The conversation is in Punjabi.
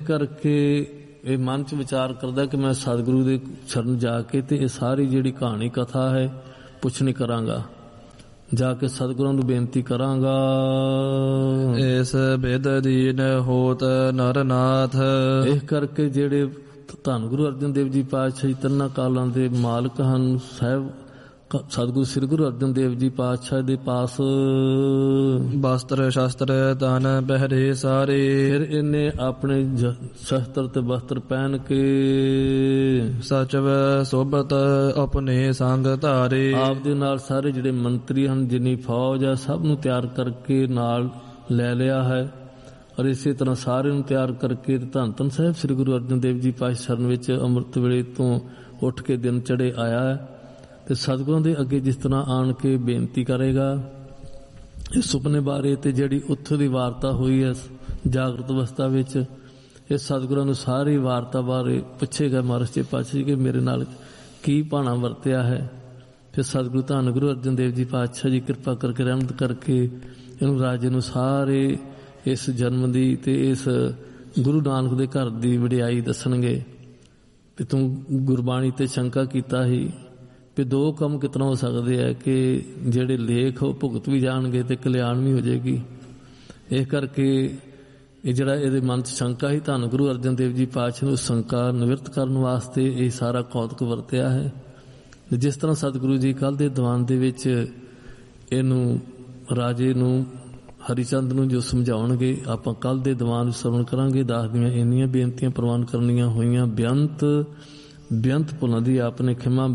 ਕਰਕੇ ਇਹ ਮਨ 'ਚ ਵਿਚਾਰ ਕਰਦਾ ਕਿ ਮੈਂ ਸਤਿਗੁਰੂ ਦੇ ਸ਼ਰਨ ਜਾ ਕੇ ਤੇ ਇਹ ਸਾਰੀ ਜਿਹੜੀ ਕਹਾਣੀ ਕਥਾ ਹੈ ਪੁੱਛਣੀ ਕਰਾਂਗਾ, ਜਾ ਕੇ ਸਤਿਗੁਰਾਂ ਨੂੰ ਬੇਨਤੀ ਕਰਾਂਗਾ। ਇਸ ਬਿਦ ਦੀਨ ਹੋਤ ਨਰਨਾਥ। ਇਸ ਕਰਕੇ ਜਿਹੜੇ ਧੰਨ ਗੁਰੂ ਅਰਜਨ ਦੇਵ ਜੀ ਪਾਤਸ਼ਾਹ ਜੀ ਤਿੰਨਾਂ ਕਾਲਾਂ ਦੇ ਮਾਲਕ ਹਨ, ਸਾਹਿਬ ਸਤਿਗੁਰੂ ਸ੍ਰੀ ਗੁਰੂ ਅਰਜਨ ਦੇਵ ਜੀ ਪਾਤਸ਼ਾਹ ਦੇ ਪਾਸ ਵਸਤਰ ਸ਼ਸਤਰ ਤਨ ਪਹਿਰੇ ਸਾਰੇ। ਫਿਰ ਇਹਨੇ ਆਪਣੇ ਸ਼ਸਤਰ ਤੇ ਵਸਤਰ ਪਹਿਨ ਕੇ ਸਚਵ ਸੋਭਤ ਆਪਣੇ ਸੰਗ ਧਾਰੇ। ਆਪ ਦੇ ਨਾਲ ਸਾਰੇ ਜਿਹੜੇ ਮੰਤਰੀ ਹਨ, ਜਿੰਨੀ ਫੌਜ ਆ, ਸਭ ਨੂੰ ਤਿਆਰ ਕਰਕੇ ਨਾਲ ਲੈ ਲਿਆ ਹੈ। ਔਰ ਇਸੇ ਤਰ੍ਹਾਂ ਸਾਰਿਆਂ ਨੂੰ ਤਿਆਰ ਕਰਕੇ ਧੰਨ ਧੰਨ ਸਾਹਿਬ ਸ੍ਰੀ ਗੁਰੂ ਅਰਜਨ ਦੇਵ ਜੀ ਪਾਤਸ਼ਾਹ ਸ਼ਰਨ ਵਿੱਚ ਅੰਮ੍ਰਿਤ ਵੇਲੇ ਤੋਂ ਉੱਠ ਕੇ ਦਿਨ ਚੜੇ ਆਇਆ ਹੈ। ਤੇ ਸਤਿਗੁਰਾਂ ਦੇ ਅੱਗੇ ਜਿਸ ਤਰ੍ਹਾਂ ਆਣ ਕੇ ਬੇਨਤੀ ਕਰੇਗਾ ਇਸ ਸੁਪਨੇ ਬਾਰੇ, ਤੇ ਜਿਹੜੀ ਉੱਥੋਂ ਦੀ ਵਾਰਤਾ ਹੋਈ ਹੈ ਜਾਗਰਤ ਅਵਸਥਾ ਵਿੱਚ, ਇਹ ਸਤਿਗੁਰਾਂ ਨੂੰ ਸਾਰੀ ਵਾਰਤਾ ਬਾਰੇ ਪੁੱਛੇਗਾ ਮਹਾਰਾਜ ਜੀ ਪਾਤਸ਼ਾਹ ਜੀ ਕਿ ਮੇਰੇ ਨਾਲ ਕੀ ਭਾਣਾ ਵਰਤਿਆ ਹੈ। ਫਿਰ ਸਤਿਗੁਰੂ ਧੰਨ ਗੁਰੂ ਅਰਜਨ ਦੇਵ ਜੀ ਪਾਤਸ਼ਾਹ ਜੀ ਕਿਰਪਾ ਕਰਕੇ ਰਹਿਮਤ ਕਰਕੇ ਇਹਨੂੰ ਰਾਜੇ ਨੂੰ ਸਾਰੇ ਇਸ ਜਨਮ ਦੀ ਤੇ ਇਸ ਗੁਰੂ ਨਾਨਕ ਦੇ ਘਰ ਦੀ ਵਡਿਆਈ ਦੱਸਣਗੇ। ਵੀ ਤੂੰ ਗੁਰਬਾਣੀ ਤੇ ਸ਼ੰਕਾ ਕੀਤਾ ਸੀ ਵੀ ਦੋ ਕੰਮ ਕਿਤਨਾ ਹੋ ਸਕਦੇ ਹੈ ਕਿ ਜਿਹੜੇ ਲੇਖ ਉਹ ਭੁਗਤ ਵੀ ਜਾਣਗੇ ਤੇ ਕਲਿਆਣ ਵੀ ਹੋ ਜਾਏਗੀ। ਇਸ ਕਰਕੇ ਇਹ ਜਿਹੜਾ ਇਹਦੇ ਮਨ 'ਚ ਸ਼ੰਕਾ ਸੀ, ਧੰਨ ਗੁਰੂ ਅਰਜਨ ਦੇਵ ਜੀ ਪਾਤਸ਼ਾਹ ਨੂੰ ਸ਼ੰਕਾ ਨਿਵਰਤ ਕਰਨ ਵਾਸਤੇ ਇਹ ਸਾਰਾ ਕੌਤਕ ਵਰਤਿਆ ਹੈ। ਜਿਸ ਤਰ੍ਹਾਂ ਸਤਿਗੁਰੂ ਜੀ ਕੱਲ੍ਹ ਦੇ ਦੀਵਾਨ ਦੇ ਵਿੱਚ ਇਹਨੂੰ ਰਾਜੇ ਨੂੰ ਹਰੀਚੰਦ ਨੂੰ ਜੋ ਸਮਝਾਉਣਗੇ, ਆਪਾਂ ਕੱਲ੍ਹ ਦੇ ਦੀਵਾਨ ਵਿੱਚ ਸਰਵਣ ਕਰਾਂਗੇ। ਦੱਸਦੀਆਂ ਇੰਨੀਆਂ ਬੇਨਤੀਆਂ ਪ੍ਰਵਾਨ ਕਰਨੀਆਂ ਹੋਈਆਂ। ਬੇਅੰਤ ਭੁੱਲਾਂ ਦੀ ਆਪਨੇ ਖਿਮਾ